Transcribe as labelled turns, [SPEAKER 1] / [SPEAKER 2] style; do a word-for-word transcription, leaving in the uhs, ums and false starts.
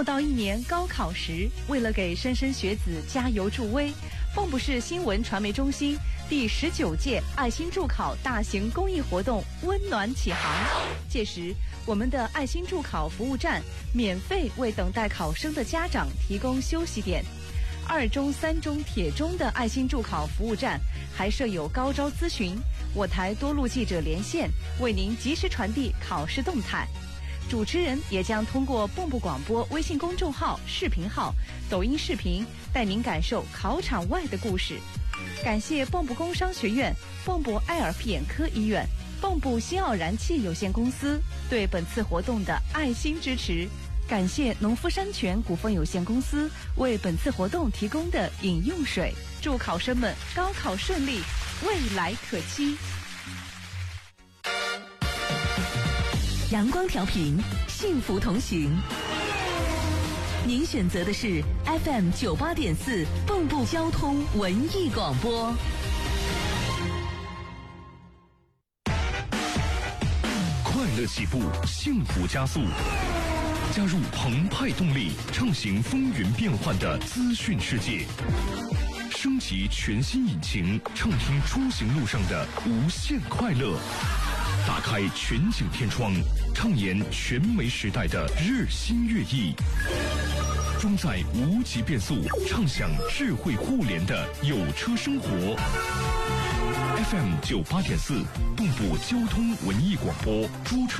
[SPEAKER 1] 又到一年高考时，为了给莘莘学子加油助威，蚌埠市新闻传媒中心第十九届爱心助考大型公益活动温暖启航。届时，我们的爱心助考服务站免费为等待考生的家长提供休息点。二中、三中、铁中的爱心助考服务站还设有高招咨询，我台多路记者连线，为您及时传递考试动态。主持人也将通过蚌埠广播微信公众号、视频号、抖音视频，带您感受考场外的故事。感谢蚌埠工商学院、蚌埠爱尔皮眼科医院、蚌埠新奥燃气有限公司对本次活动的爱心支持。感谢农夫山泉股份有限公司为本次活动提供的饮用水。祝考生们高考顺利，未来可期。
[SPEAKER 2] 阳光调频，幸福同行。您选择的是 F M 九八点四蚌埠交通文艺广播。
[SPEAKER 3] 快乐起步，幸福加速。加入澎湃动力，畅行风云变幻的资讯世界。升级全新引擎，畅听出行路上的无限快乐。打开全景天窗，畅言全媒时代的日新月异。装载无极变速，畅享智慧互联的有车生活。F M 九八点四，蚌埠交通文艺广播，诸城。